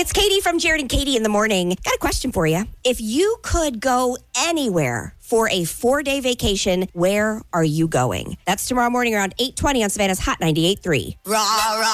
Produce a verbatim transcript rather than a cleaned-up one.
It's Katie from Jared and Katie in the morning. Got a question for you. If you could go anywhere for a four-day vacation, where are you going? That's tomorrow morning around eight twenty on Savannah's Hot ninety-eight point three. Rah, rah.